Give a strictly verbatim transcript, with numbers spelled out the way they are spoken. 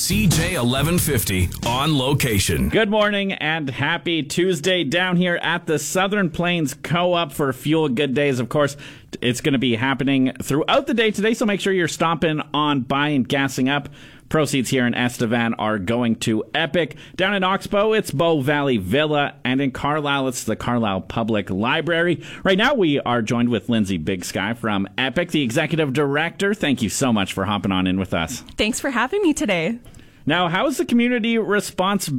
C J eleven fifty on location. Good morning and happy Tuesday down here at the Southern Plains Co-op for Fuel Good Days. Of course, it's going to be happening throughout the day today, so make sure you're stopping on by and gassing up. Proceeds here in Estevan are going to Epic. Down in Oxbow, it's Bow Valley Villa. And in Carlisle, it's the Carlisle Public Library. Right now, we are joined with Lindsay Big Sky from Epic, the Executive Director. Thank you so much for hopping on in with us. Thanks for having me today. Now, how is the community response